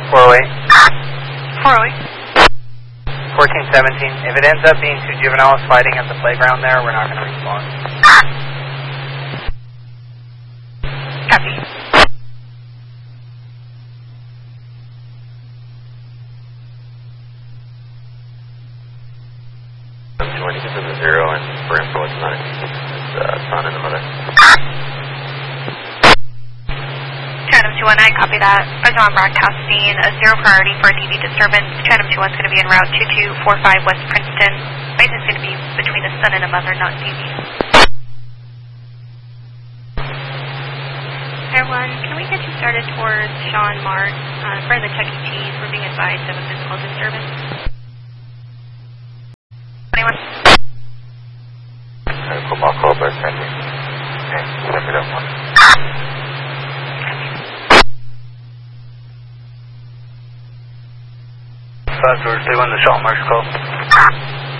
408. 408. 1417. If it ends up being two juveniles fighting at the playground there, we're not going to respond. Copy. I'm joining us in the 0 and for info it's not it's son and the mother. Chatham 219, copy that. I was on broadcasting a 0 priority for a TV disturbance. Chatham 21 is going to be en route 2245 West Princeton. Mason's going to be between a son and a mother, not TV. Air 1, can we get you started towards Sean Mart, for the Chuck E. Cheese? We're being advised of a physical disturbance. 21. Football club by Sandy. Okay, let me know. George, they won the Sean Marsh call.